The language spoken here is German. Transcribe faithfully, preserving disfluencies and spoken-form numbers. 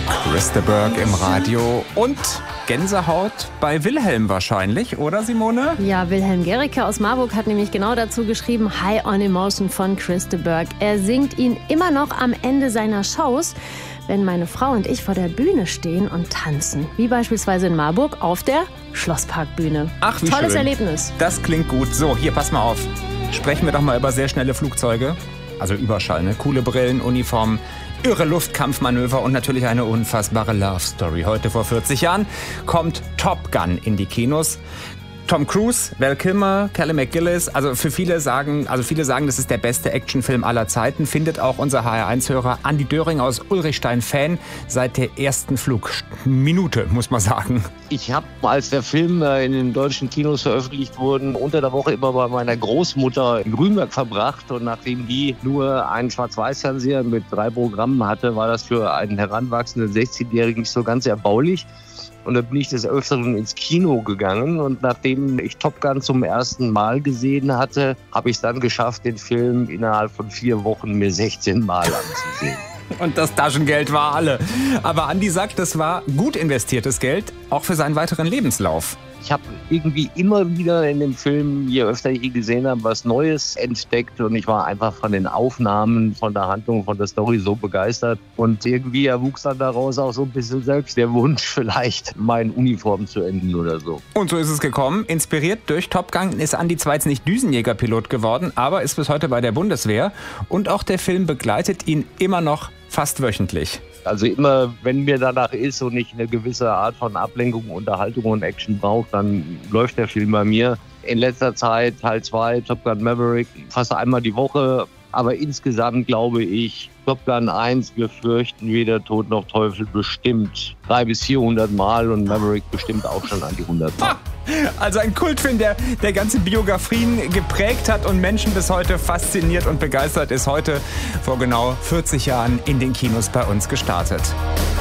Chris de Burgh im Radio und Gänsehaut bei Wilhelm wahrscheinlich, oder Simone? Ja, Wilhelm Gericke aus Marburg hat nämlich genau dazu geschrieben, High on Emotion von Chris de Burgh. Er singt ihn immer noch am Ende seiner Shows, wenn meine Frau und ich vor der Bühne stehen und tanzen. Wie beispielsweise in Marburg auf der Schlossparkbühne. Ach, wie Tolles schön. Erlebnis. Das klingt gut. So, hier, pass mal auf. Sprechen wir doch mal über sehr schnelle Flugzeuge. Also Überschall, ne? Coole Brillen, Uniformen, irre Luftkampfmanöver und natürlich eine unfassbare Love Story. Heute vor vierzig Jahren kommt Top Gun in die Kinos. Tom Cruise, Val Kilmer, Kelly McGillis, also für viele sagen, also viele sagen, das ist der beste Actionfilm aller Zeiten, findet auch unser H R eins Hörer Andi Döring aus Ulrichstein Fan seit der ersten Flugminute, muss man sagen. Ich habe, als der Film in den deutschen Kinos veröffentlicht wurde, unter der Woche immer bei meiner Großmutter in Grünberg verbracht. Und nachdem die nur einen Schwarz-Weiß-Fernseher mit drei Programmen hatte, war das für einen heranwachsenden sechzehnjährigen nicht so ganz erbaulich. Und dann bin ich des Öfteren ins Kino gegangen. Und nachdem ich Top Gun zum ersten Mal gesehen hatte, habe ich es dann geschafft, den Film innerhalb von vier Wochen mir sechzehn Mal anzusehen. Und das Taschengeld war alle. Aber Andi sagt, das war gut investiertes Geld, auch für seinen weiteren Lebenslauf. Ich habe irgendwie immer wieder in dem Film, je öfter ich ihn gesehen habe, was Neues entdeckt. Und ich war einfach von den Aufnahmen, von der Handlung, von der Story so begeistert. Und irgendwie erwuchs dann daraus auch so ein bisschen selbst der Wunsch, vielleicht mal in Uniform zu enden oder so. Und so ist es gekommen. Inspiriert durch Top Gun ist Andi zwar jetzt nicht Düsenjägerpilot geworden, aber ist bis heute bei der Bundeswehr. Und auch der Film begleitet ihn immer noch fast wöchentlich. Also immer, wenn mir danach ist und ich eine gewisse Art von Ablenkung, Unterhaltung und Action brauche, dann läuft der Film bei mir. In letzter Zeit Teil zwei, Top Gun Maverick, fast einmal die Woche. Aber insgesamt glaube ich, Top Gun eins, wir fürchten weder Tod noch Teufel bestimmt dreihundert bis vierhundert Mal und Maverick bestimmt auch schon an die hundert Mal. Also ein Kultfilm, der, der ganze Biografien geprägt hat und Menschen bis heute fasziniert und begeistert ist, heute vor genau vierzig Jahren in den Kinos bei uns gestartet.